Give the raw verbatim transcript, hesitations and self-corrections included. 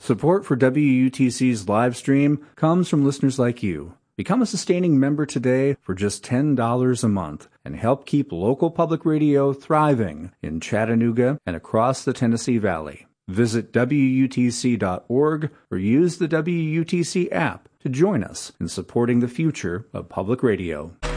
Support for W U T C's live stream comes from listeners like you. Become a sustaining member today for just ten dollars a month and help keep local public radio thriving in Chattanooga and across the Tennessee Valley. Visit W U T C dot org or use the W U T C app to join us in supporting the future of public radio.